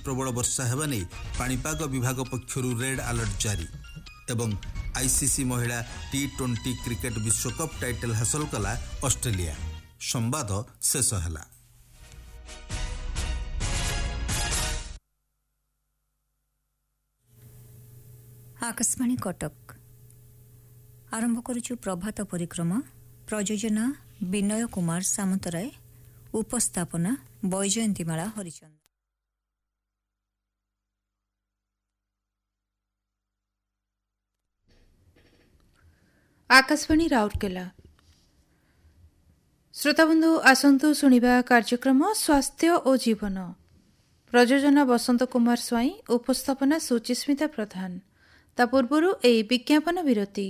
प्रबल वर्षा हेबा नै पाणीपाग विभाग पक्षरु रेड अलर्ट जारी एवं आईसीसी महिला T20 क्रिकेट विश्वकप टाइटल हासिल कला ऑस्ट्रेलिया। संवाद शेष हला। आकाशवाणी कटक आरंभ करुछु प्रभात परिक्रमा। प्रयोजना विनय कुमार सामंतराय, उपस्थापना बैजयंतीमाला हरिचंद। आकाशवाणी राउरकेला। श्रोताबंधु आसंतु शुणिबा कार्यक्रम स्वास्थ्य और जीवन। प्रयोजना बसंत कुमार स्वाई, उपस्थापना सुचिस्मिता प्रधान। ता पूर्वरु एई विज्ञापन विरति।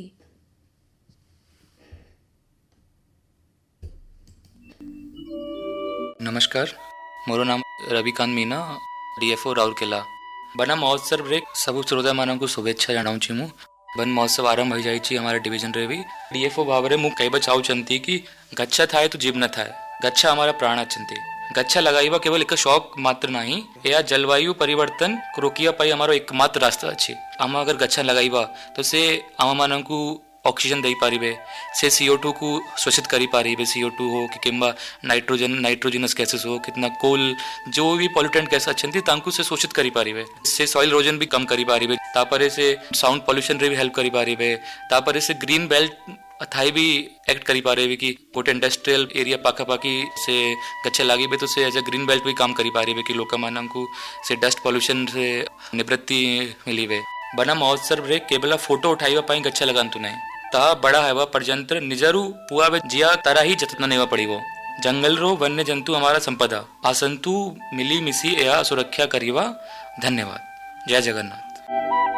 नमस्कार, मोर नाम रविकांत मीना, डीएफओ राउरकेला। बना महोत्सव रे सब श्रोता मानक शुभेच्छा जनाऊँ मु। वन महोत्सव आरंभ हो जाइए हमारे डिविजन रे भी। डीएफओ भाव में मुझे कहबा चाहूँगी कि गच्छा थाए तो जीव न थाए। गच्छा हमारा प्राण अच्छे। गच्छा लगाइबा केवल एक शौक मात्र नहीं, यह जलवायु परिवर्तन को रोकिया पाई हमारा एकमात्र रास्ता अच्छे। आम अगर गच्छा लगाइबा तो से आम मानकू ऑक्सीजन दे पारिबे, से CO2 को शोषित करी पारिबे। CO2 हो कि किंबा नाइट्रोजनस गैसेस हो, कितना कोल जो भी पॉल्यूटेंट गैस अच्छे तांकु से शोषित करी पारिबे। से सॉइल इरोजन भी कम करी पारिबे। तापरे से साउंड पॉल्यूशन रे भी हेल्प करी पारिबे। तापरे से ग्रीन बेल्ट थाई भी एक्ट करी पारिबे कि गोटे इंडस्ट्रियल एरिया पाखापाखी से गच्छा लागिबे तो से एज अ ग्रीन बेल्ट भी काम करी पारिबे कि लोक मानकू से डस्ट पॉल्यूशन से निवृत्ति मिलिबे। बना महोत्सव रे केवल फोटो उठाइबा पाई गच्छा लगांतु नहीं, ता बड़ा हेबा पर्यंत निजरू पुआ जिया तारा ही जतन नेवा पड़िबो। जंगल रो वन्य जंतु हमारा संपदा आसंतु मिली मिसी या सुरक्षा करिवा। धन्यवाद। जय जगन्नाथ।